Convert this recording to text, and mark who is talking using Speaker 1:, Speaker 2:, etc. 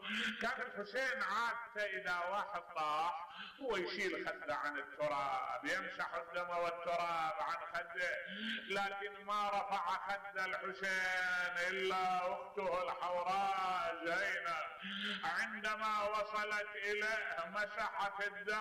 Speaker 1: كان الحسين عادته اذا واحد طاح هو يشيل خده عن التراب، يمسح الدم والتراب عن خده، لكن ما رفع خد الحسين الا اخته الحوراء زينب، عندما وصلت اليه مسحت الدم